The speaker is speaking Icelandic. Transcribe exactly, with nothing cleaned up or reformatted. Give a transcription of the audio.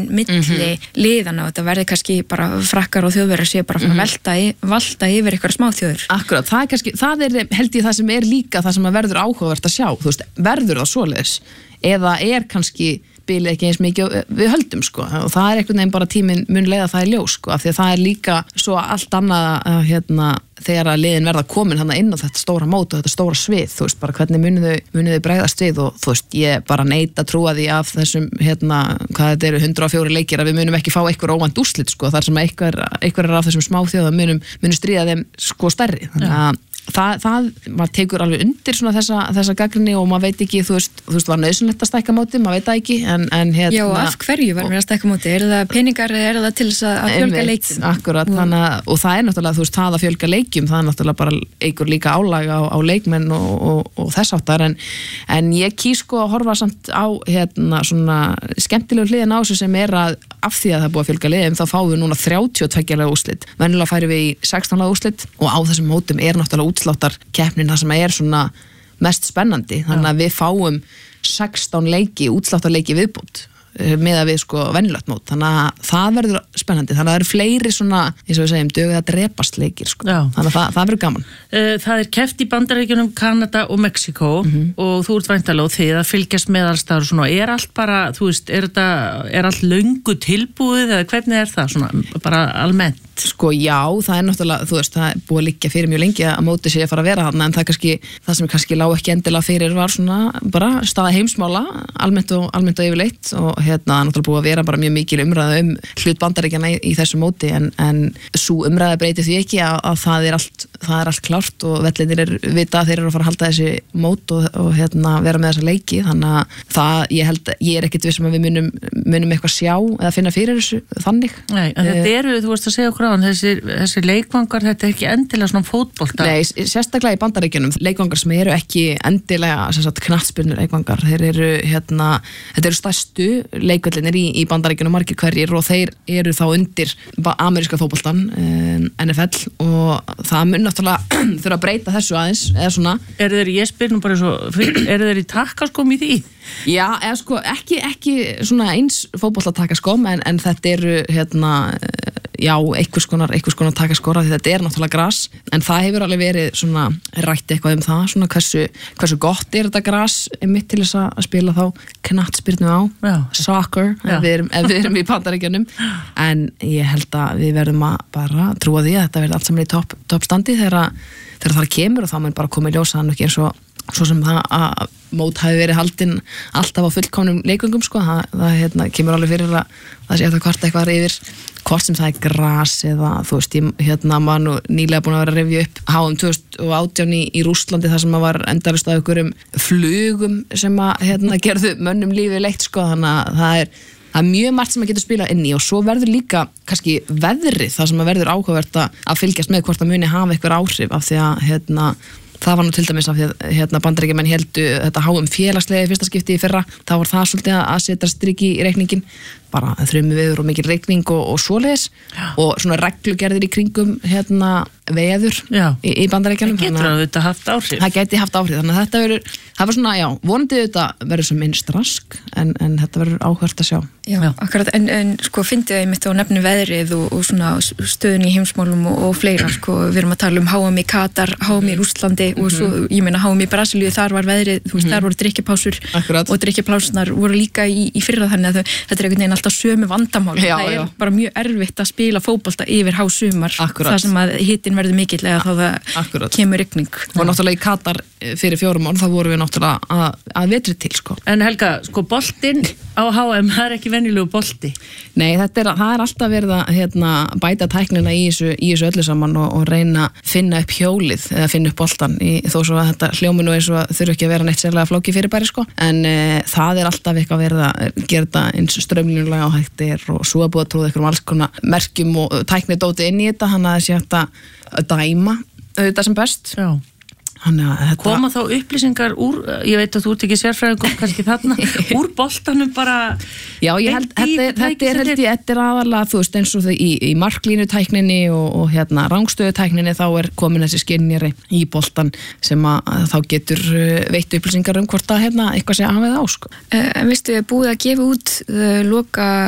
milli mm-hmm. liðana og þetta verði kannski bara frakkar og þjóðverðar sé bara mm-hmm. velta, valta yfir eitthvað smáþjóður. Akkurat, það er kannski, það er held ég það sem er líka það sem að verður áhugavert að sjá, þú veist, verður það svoleiðis eða er kannski bilið ekki eins mikið við höldum sko og það er einhvern veginn bara tíminn mun leiða það í ljós sko af því að það er líka svo allt annað að hérna þegar að liðin verða komin hann inn á þetta stóra mót og þetta stóra svið, þú veist bara hvernig munu þau, munu þau bregðast við og þú veist ég bara neita að trúa því af þessum hérna hvað þetta eru hundrað og fjórir leikir að við munum ekki fá einhver óvænt úrslit sko þar sem einhver, einhver er af þessum smáþjóðum munum, munum stríða þeim sko stærri þannig að Það, það, maður tekur alveg undir svona þessa, þessa gagnrýni og maður veit ekki, þú veist, þú veist, var nauðsynlegt að stækka móti, maður veit það ekki, en, en hérna... Já, af hverju var mér að stækka móti? Er það peningar eða er það til þess að fjölga leikjum? Akkurat, og, þannig að, og það er náttúrulega, þú veist, það að fjölga leikjum, það er náttúrulega bara eigur líka álag á, á leikmenn og, og, og þess áttar, en, en ég kýs sko að horfa samt á, hérna, svona skemmtilegu hliðin á þessu sem er að af því að það er búið að fjölga liðum, þá fáum við núna þrjátíu og tveggja liða úrslit. Venjulega færum við í sextán liða úrslit og á þessum mótum er náttúrulega útsláttar keppnin það sem er svona mest spennandi. Þannig að við fáum sextán leiki, útsláttarleiki viðbútt með að við sko venjulegt mót. Þannig að það verður spennandi. Þannig að það eru fleiri svona, eins og við segjum, dögð að drepast leikir sko. Já. Þannig að það, það verður gaman. Það er keppt í Bandaríkjunum, Kanada og Mexíkó mm-hmm. og þú ert væntanlega á því að fylgjast með alls staðar og svona. Er allt bara, þú veist, er þetta, er allt löngu tilbúið eða hvernig er það svona, bara almennt? Sko já, það er náttúrulega, þú veist, það er búið að liggja fyrir mjög lengi að móti sé að fara að vera þarna en það, kannski, það sem kannski lá ekki endilega fyrir var svona bara staða heimsmála almennt og, almennt og yfirleitt og hérna náttúrulega búið að vera bara mjög mikil umræða um hlut Bandaríkjanna í, í þessu móti en, en svo umræða breytir því ekki að, að það er allt, það er allt klárt og vellinir er vita að þeir eru að fara að halda þessi mót og, og hérna vera með þessa leiki þannig að það, ég held, ég er ekkit vissum að við munum, munum eitthvað sjá eða finna fyrir þessu þannig. Nei, en þetta eru, þú veist að segja okkur á Þessi, þessi leikvangar, þetta er ekki endilega svona fótbolta. Nei, sérstaklega í Bandaríkjunum leikvangar sem eru ekki endilega knattspyrnu leikvangar, þeir eru hérna, þetta eru stærstu leikvellinir í, í Bandaríkjunum margir hverjir og þeir eru þá undir ameríska fótboltan um, N F L og það mun náttúrulega þurfa að breyta þessu aðeins eða svona. Eru þeir, ég spyr nú bara svo eru þeir í takkaskóm í því? Já, eða sko ekki, ekki svona eins fótbolta takkaskóm en, en þetta eru hérna já, einhvers konar, einhvers konar takaskóra því þetta er náttúrulega gras, en það hefur alveg verið svona rætt eitthvað um það svona hversu, hversu gott er þetta gras mitt til þess að spila þá knattspyrnu á, já. Soccer ef við, erum, ef við erum í Bandaríkjunum en ég held að við verðum að bara trúa því að þetta verði allt saman í topp top standi þegar, þegar það kemur og þá mun bara koma í ljósa þannig ekki eins og svo sem það að mót hafi verið haldinn alltaf á fullkomnum leikvöngum sko, það, það hérna, kemur alveg fyrir að það sé eftir hvort eitthvað er yfir hvort sem það er gras eða þú veist, ég hérna maður nú nýlega búin að vera að rifja upp H M tvö þúsund og átján í, í Rússlandi þar sem að var endalist af einhverjum flugum sem að hérna gerðu mönnum lífið leitt sko, þannig að það er það er mjög margt sem að geta spilað inn í og svo verður líka kannski veðrið það sem að verður áhugavert að fylgjast með hvort að muni hafa einhver áhrif af því að hérna það var nú til dæmis af því að hérna, Bandaríkjamenn héldu þetta H M félagslega fyrsta skipti í fyrra, þá var það svolítið að setja striki í reikningin, bara þrjum veður og mikil reikning og, og svoleiðis og svona reglugerðir í kringum hérna veður í, í Bandaríkjunum. Það getur að þetta haft áhrif. Það geti haft áhrif, þannig að þetta verður, það var svona, já, vonandi þetta verður sem minnst rask, en, en þetta verður áhugavert að sjá. Já, já. Akkurat, en, en sko fyndið að ég mitt á nefni veðrið og, og svona stöðun í heimsmálum og, og fleira, sko, við erum að tala um H M í Katar, H M í Rússlandi mm-hmm. og svo, ég meina H M í Brasilíu, þar var veðrið, þú veist, mm-hmm. þar voru drykkjapásur og drykkjapásnar voru líka í, í fyrra þannig að þetta er einhvern veginn alltaf sömu vandamál. Já, það er já. bara mjög erfitt að spila fótbolta yfir hásumar þar sem að hitinn verður mikill eða þá það Akkurat. kemur rigning. Og náttúrulega í Katar fyrir fjórum árum þá vorum við náttúrulega að, að vetri til sko. En Helga, sko boltinn á H M, það er ekki venjulegu bolti. Nei, þetta er, það er alltaf verið að hérna, bæta tæknina í þessu, í þessu öllu saman og, og reyna að finna upp hjólið eða finna upp boltan í, þó svo að þetta hljóminu eins og þurfi ekki að vera neitt sérlega flókið fyrirbæri sko. En e, það er alltaf eitthvað verið að gera þetta eins strömlunlega og hægt er og svo að búið að tróða einhverjum alls konar merkjum og tækni dóti inn í þetta, hann að sé hægt að dæma þetta sem best. Já. Þetta... Koma þá upplýsingar úr, ég veit að þú ert ekki sérfræðingur kannski þarna, úr boltanum bara... Já, ég held, þetta er, þetta er, held ég, þetta er aðalega, þú veist, eins og þau í, í marklínutækninni og, og hérna rangstöðutækninni þá er komin þessi skynjari í boltan sem að, að þá getur veitt upplýsingar um hvort að hérna eitthvað sé af eða á, sko. En uh, veistu, búið að gefa út uh, loka